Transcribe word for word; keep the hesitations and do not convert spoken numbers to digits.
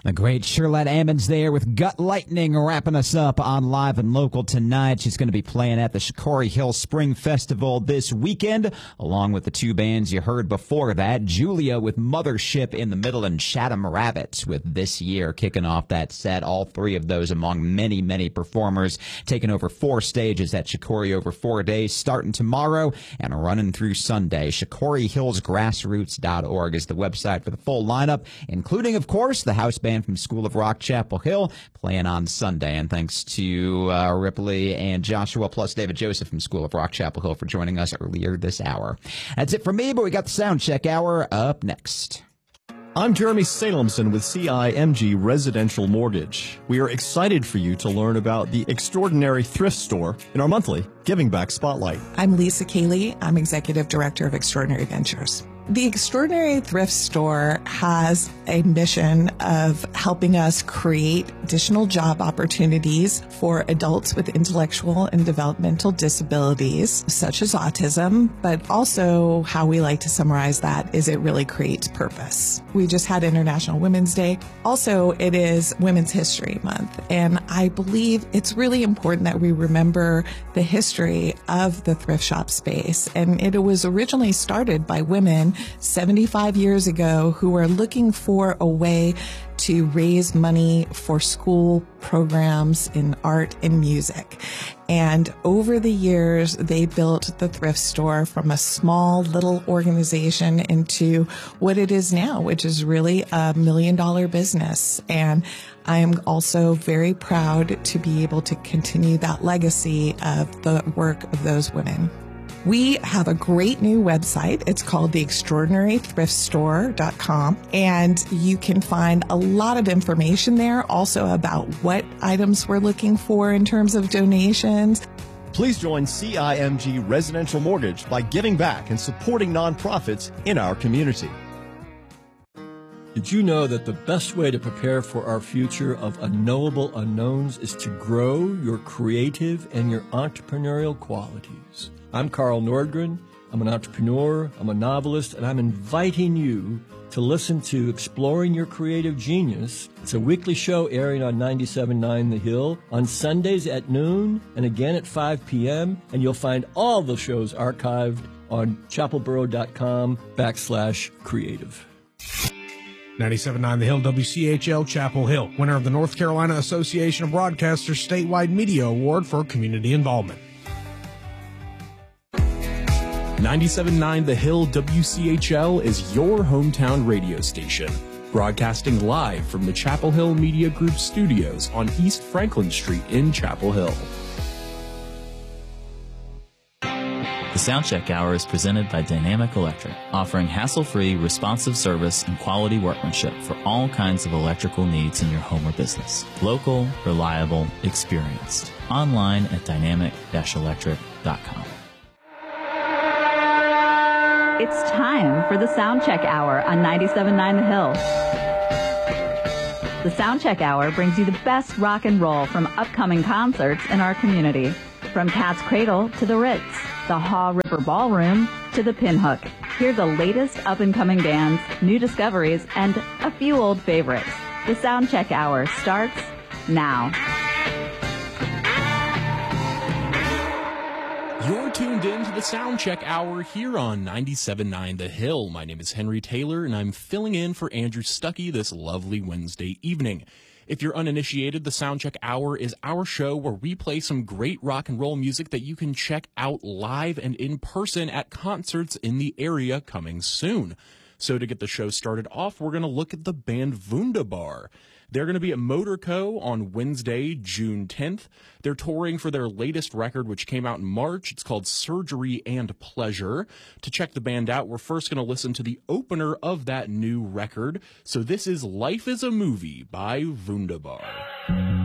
The great Shirlette Ammons there with Gut Lightning wrapping us up on Live and Local tonight. She's going to be playing at the Shikori Hill Spring Festival this weekend, along with the two bands you heard before that, Julia with Mothership in the middle and Chatham Rabbits with This Year kicking off that set. All three of those among many, many performers taking over four stages at Shikori over four days, starting tomorrow and running through Sunday. Shikori Hills Grassroots dot org is the website for the full lineup, including, of course, the house band from School of Rock Chapel Hill playing on Sunday. And thanks to uh, Ripley and Joshua plus David Joseph from School of Rock Chapel Hill for joining us earlier this hour. That's it for me, but we got the Sound Check Hour up next. I'm Jeremy Salemson with C I M G Residential Mortgage. We are excited for you to learn about the extraordinary thrift store in our monthly Giving Back Spotlight. I'm Lisa Cayley. I'm Executive Director of Extraordinary Ventures. The Extraordinary Thrift Store has a mission of helping us create additional job opportunities for adults with intellectual and developmental disabilities, such as autism, but also how we like to summarize that is it really creates purpose. We just had International Women's Day. Also, it is Women's History Month, and I believe it's really important that we remember the history of the thrift shop space. And it was originally started by women seventy-five years ago who were looking for a way to raise money for school programs in art and music. And over the years, they built the thrift store from a small little organization into what it is now, which is really a million dollar business. And I am also very proud to be able to continue that legacy of the work of those women. We have a great new website. It's called the extraordinary thrift store dot com, and you can find a lot of information there also about what items we're looking for in terms of donations. Please join C I M G Residential Mortgage by giving back and supporting nonprofits in our community. Did you know that the best way to prepare for our future of unknowable unknowns is to grow your creative and your entrepreneurial qualities? I'm Carl Nordgren. I'm an entrepreneur, I'm a novelist, and I'm inviting you to listen to Exploring Your Creative Genius. It's a weekly show airing on ninety-seven point nine The Hill on Sundays at noon and again at five p.m. And you'll find all the shows archived on chapelboro.com backslash creative. ninety-seven point nine The Hill, W C H L, Chapel Hill. Winner of the North Carolina Association of Broadcasters Statewide Media Award for Community Involvement. ninety-seven point nine The Hill W C H L is your hometown radio station, broadcasting live from the Chapel Hill Media Group studios on East Franklin Street in Chapel Hill. The Soundcheck Hour is presented by Dynamic Electric, offering hassle-free, responsive service and quality workmanship for all kinds of electrical needs in your home or business. Local, reliable, experienced. Online at dynamic dash electric dot com. It's time for the Soundcheck Hour on ninety-seven point nine The Hill. The Soundcheck Hour brings you the best rock and roll from upcoming concerts in our community. From Cat's Cradle to the Ritz, the Haw River Ballroom to the Pinhook. Hear the latest up-and-coming bands, new discoveries, and a few old favorites. The Soundcheck Hour starts now. You're tuned in to the Soundcheck Hour here on ninety-seven point nine The Hill. My name is Henry Taylor, and I'm filling in for Andrew Stuckey this lovely Wednesday evening. If you're uninitiated, the Soundcheck Hour is our show where we play some great rock and roll music that you can check out live and in person at concerts in the area coming soon. So to get the show started off, we're going to look at the band Wunderbar. They're going to be at Motorco on Wednesday, June tenth. They're touring for their latest record, which came out in March. It's called Surgery and Pleasure. To check the band out, we're first going to listen to the opener of that new record. So this is Life is a Movie by Wunderbar.